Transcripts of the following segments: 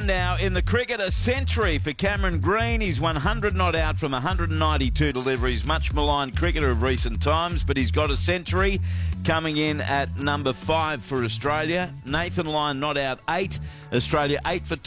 done now in the cricket. A century for Cameron Green. He's 100 not out from 192 deliveries. Much maligned cricketer of recent times, but he's got a century coming in at number 5 for Australia. Nathan Lyon not out 8. Australia 8 for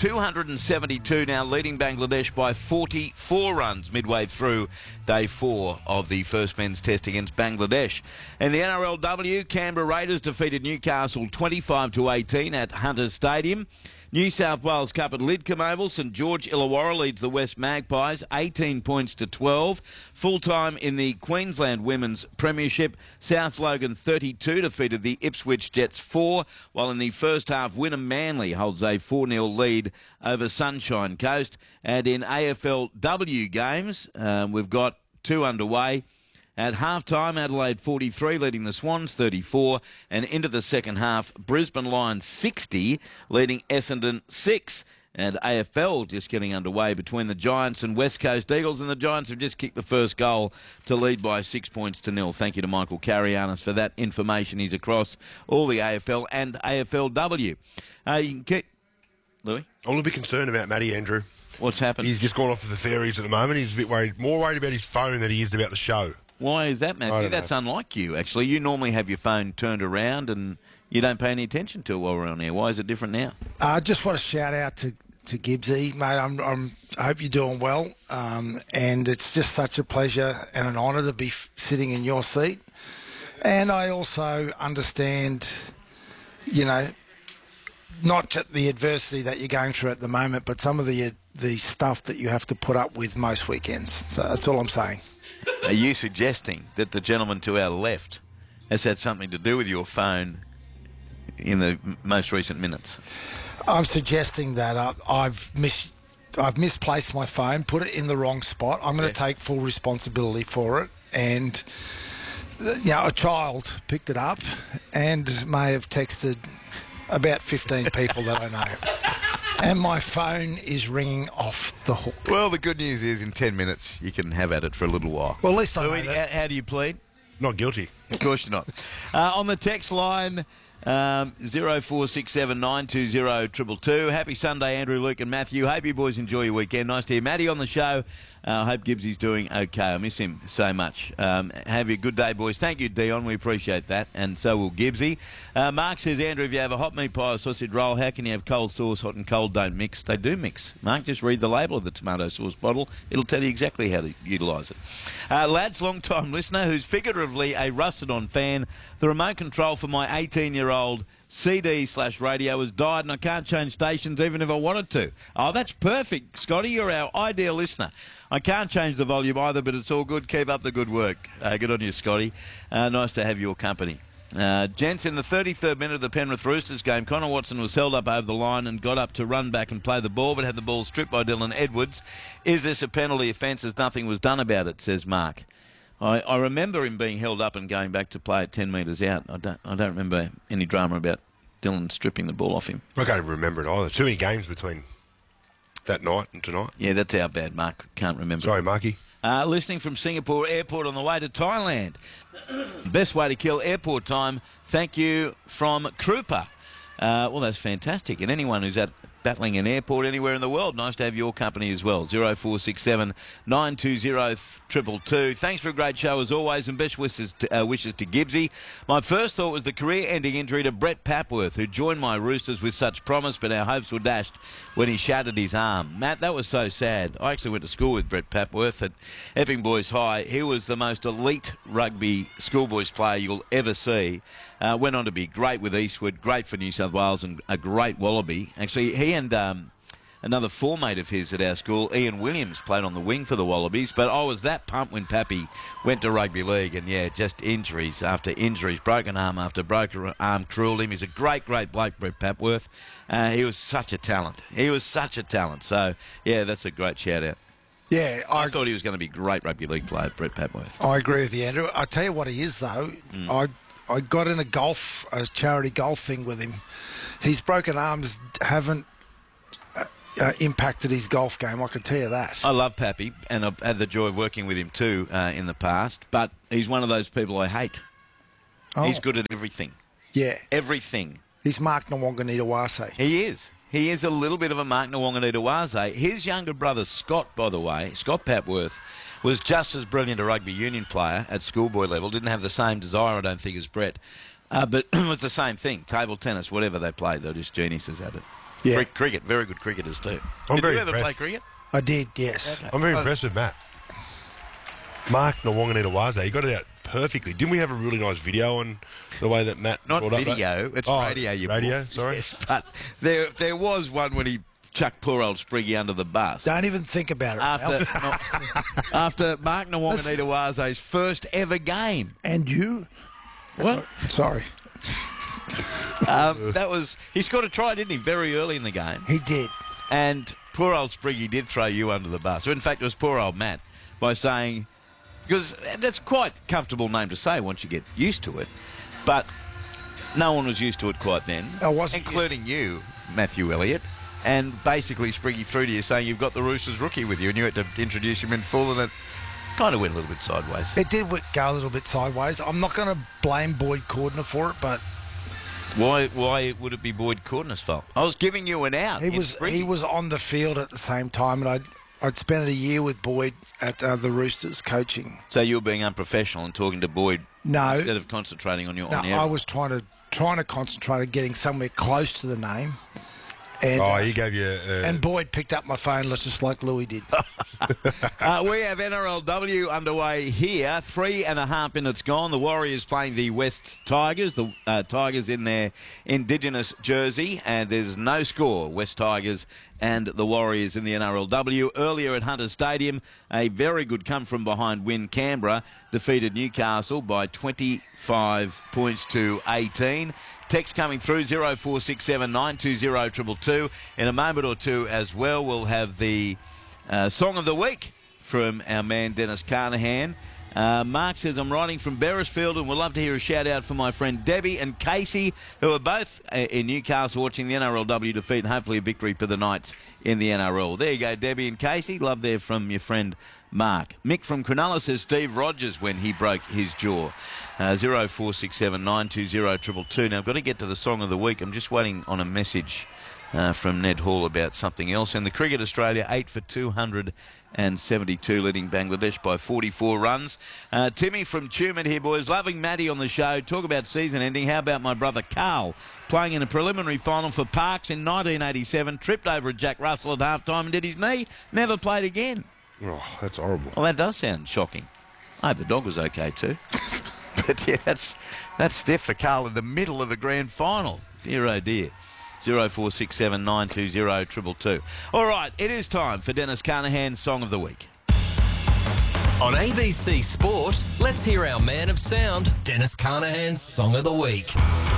272 now, leading Bangladesh by 44 runs midway through day 4 of the first men's test against Bangladesh. In the NRLW, Canberra Raiders defeated Newcastle 25-18 at Hunters Stadium. New South Wales Cup at Lidcombe Oval. St George Illawarra leads the West Magpies 18 points to 12. Full-time in the Queensland Women's Premiership. South Logan 32 defeated the Ipswich Jets 4, while in the first half Wynnum Manly holds a 4-0 lead over Sunshine Coast. And in AFLW games, we've got 2 underway. At half-time, Adelaide 43, leading the Swans 34. And into the second half, Brisbane Lions 60, leading Essendon 6. And AFL just getting underway between the Giants and West Coast Eagles. And the Giants have just kicked the first goal to lead by 6 points to 0. Thank you to Michael Carianis for that information. He's across all the AFL and AFLW. You can keep... Louis? I'm a little bit concerned about Matty, Andrew. What's happened? He's just gone off of the fairies at the moment. He's a bit worried, more worried about his phone than he is about the show. Why is that, Matthew? That's unlike you, actually. You normally have your phone turned around and you don't pay any attention to it while we're on air. Why is it different now? I just want to shout out to Gibbsy, mate. I hope you're doing well, and it's just such a pleasure and an honour to be sitting in your seat. And I also understand, you know, not just the adversity that you're going through at the moment, but some of the stuff that you have to put up with most weekends. So that's all I'm saying. Are you suggesting that the gentleman to our left has had something to do with your phone in the most recent minutes? I'm suggesting that I've misplaced my phone, put it in the wrong spot. I'm going to take full responsibility for it. And, you know, a child picked it up and may have texted about 15 people that I know. And my phone is ringing off the hook. Well, the good news is in 10 minutes you can have at it for a little while. Well, at least I know Louis, that. how do you plead? Not guilty. Of course you're not. On the text line, 0467 920 222. Happy Sunday, Andrew, Luke and Matthew. Hope you boys enjoy your weekend. Nice to hear Matty on the show. I hope Gibbsy's doing okay. I miss him so much. Have a good day, boys. Thank you, Dion. We appreciate that. And so will Gibbsy. Mark says, Andrew, if you have a hot meat pie or sausage roll, how can you have cold sauce? Hot and cold don't mix. They do mix. Mark, just read the label of the tomato sauce bottle. It'll tell you exactly how to utilise it. Lad's long-time listener who's figuratively a rusted-on fan. The remote control for my 18-year-old CD/radio has died and I can't change stations even if I wanted to. Oh, that's perfect, Scotty. You're our ideal listener. I can't change the volume either, but it's all good. Keep up the good work. Good on you, Scotty. Nice to have your company. Gents, in the 33rd minute of the Penrith Roosters game, Connor Watson was held up over the line and got up to run back and play the ball, but had the ball stripped by Dylan Edwards. Is this a penalty offence as nothing was done about it, says Mark. I remember him being held up and going back to play at 10 metres out. I don't remember any drama about Dylan stripping the ball off him. I can't even remember it either. Too many games between that night and tonight. Yeah, that's our bad, Mark. Can't remember. Sorry, Marky. Listening from Singapore Airport on the way to Thailand. Best way to kill airport time. Thank you from Krupa. Well, that's fantastic. And anyone who's at battling an airport anywhere in the world, nice to have your company as well. 0467 920 222. Thanks for a great show as always, and best wishes to Gibbsy. My first thought was the career-ending injury to Brett Papworth, who joined my Roosters with such promise, but our hopes were dashed when he shattered his arm. Matt, that was so sad. I actually went to school with Brett Papworth at Epping Boys High. He was the most elite rugby schoolboys player you'll ever see. Went on to be great with Eastwood, great for New South Wales, and a great Wallaby. Actually, he and another foremate of his at our school, Ian Williams, played on the wing for the Wallabies. But I was that pumped when Pappy went to rugby league, and yeah, just injuries after injuries, broken arm after broken arm, cruelled him. He's a great, great bloke, Brett Papworth. He was such a talent. So yeah, that's a great shout out. Yeah, I thought he was going to be a great rugby league player, Brett Papworth. I agree with you, Andrew. I tell you what he is, though. I got in a charity golf thing with him. His broken arms haven't impacted his golf game, I can tell you that. I love Pappy, and I've had the joy of working with him too in the past, but he's one of those people I hate. Oh. He's good at everything. Yeah. Everything. He's Mark Nwanganitawase. He is. He is a little bit of a Mark Nawonganita-Waze. His younger brother, Scott, by the way, Scott Papworth, was just as brilliant a rugby union player at schoolboy level. Didn't have the same desire, I don't think, as Brett. But it was the same thing. Table tennis, whatever they played, they're just geniuses at it. Yeah. Cricket, very good cricketers too. I'm Did very you ever play impressed. cricket? I did, yes. I'm very impressed with Matt. Mark Nawonganita-Waze, he got it out perfectly. Didn't we have a really nice video on the way that Matt Not brought up video, that? it's radio. You radio, brought. sorry. Yes, but there was one when he chucked poor old Spriggy under the bus. Don't even think about it, Ralph. After Mark Nawonganita-Waze's first ever game. And you? What? Sorry. He scored a try, didn't he, very early in the game? He did. And poor old Spriggy did throw you under the bus. In fact, it was poor old Matt by saying, because that's quite a comfortable name to say once you get used to it, but no one was used to it quite then, including you, Matthew Elliott. And basically, Spriggy threw to you saying you've got the Roosters rookie with you, and you had to introduce him in full, and it kind of went a little bit sideways. It did go a little bit sideways. I'm not going to blame Boyd Cordner for it, but Why would it be Boyd Cordner's fault? I was giving you an out. he was on the field at the same time, and I'd spent a year with Boyd at the Roosters coaching. So you were being unprofessional and talking to Boyd instead of concentrating on your. No, I was trying to concentrate on getting somewhere close to the name. And, he gave you... and Boyd picked up my phone just like Louis did. We have NRLW underway here. 3.5 minutes gone. The Warriors playing the West Tigers. The Tigers in their Indigenous jersey. And there's no score. West Tigers and the Warriors in the NRLW. Earlier at Hunter Stadium, a very good come-from-behind win. Canberra defeated Newcastle by 25 points to 18. Text coming through 0467 920 222. In a moment or two as well, we'll have the Song of the Week from our man Dennis Carnahan. Mark says, I'm writing from Beresfield and would love to hear a shout out for my friend Debbie and Casey, who are both in Newcastle watching the NRLW defeat and hopefully a victory for the Knights in the NRL. There you go, Debbie and Casey. Love there from your friend Mark. Mick from Cronulla says Steve Rogers when he broke his jaw. 0467 920 222. Now, I've got to get to the Song of the Week. I'm just waiting on a message from Ned Hall about something else. And the Cricket Australia, 8 for 272, leading Bangladesh by 44 runs. Timmy from Tumut here, boys. Loving Matty on the show. Talk about season ending. How about my brother Carl playing in a preliminary final for Parks in 1987, tripped over at Jack Russell at halftime and did his knee, never played again. Oh, that's horrible. Well, that does sound shocking. I hope the dog was okay too. But yeah, that's stiff for Carl in the middle of a grand final. Dear oh dear. 0467 920 222. All right, it is time for Dennis Carnahan's Song of the Week. On ABC Sport, let's hear our man of sound, Dennis Carnahan's Song of the Week.